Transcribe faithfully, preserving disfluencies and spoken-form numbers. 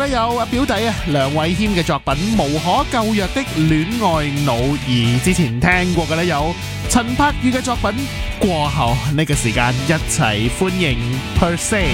呢，有阿表弟啊梁偉謙嘅作品《無可救藥的戀愛腦》，而之前聽過嘅呢，有陳柏宇嘅作品《過後》。呢個時間一齊歡迎 Per Se。